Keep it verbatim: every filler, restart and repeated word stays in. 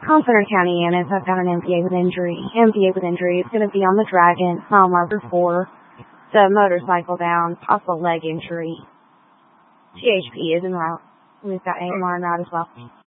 Call Center County units. I've got an M P A with injury. M P A with injury. It's going to be on the Dragon, mile marker four. The motorcycle down, possible leg injury. T H P is en route. We've got A M R en route as well.